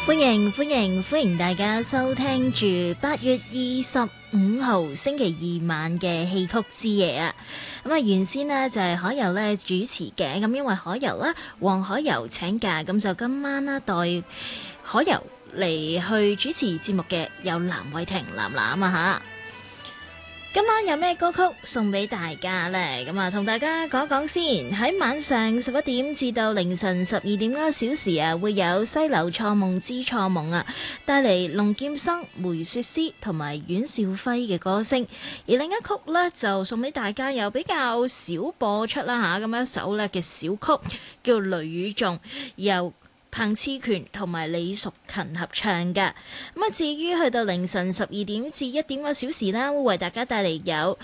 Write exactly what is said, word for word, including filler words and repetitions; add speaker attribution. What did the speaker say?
Speaker 1: 歡迎歡迎歡迎大家收聽住八月二十五號星期二晚嘅戲曲之夜啊！咁啊原先呢就係海柔咧主持嘅，咁因為海柔啦黃海柔請假，咁就今晚啦代海柔嚟去主持節目嘅有藍偉霆藍藍啊吓。今晚有咩歌曲送俾大家呢？咁啊，同大家講講先。喺晚上十一點至到凌晨十二點嗰個小時啊，會有《西樓錯夢之錯夢》啊，帶嚟龍劍生、梅雪詩同埋阮兆輝嘅歌聲。而另一曲呢，就送俾大家，又比較少播出啦吓，咁樣一首咧嘅小曲叫《雷與眾》，由彭熾權同埋李淑勤合唱嘅。咁啊，至於去到凌晨十二點至一點個小時啦，會為大家帶嚟有